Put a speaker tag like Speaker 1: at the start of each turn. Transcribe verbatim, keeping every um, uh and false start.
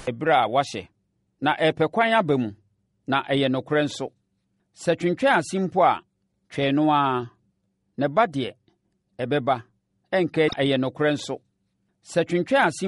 Speaker 1: ɛberɛ a wahyɛ, na ɛpɛ kwan aba mu, na ɛyɛ nokorɛ nso. Sɛ twentwɛn ase mpo a, twɛn no ara. Ne ba deɛ, ɛbɛba, ɛnka ɛyɛ nokorɛ nso. Sɛ twentwɛn ase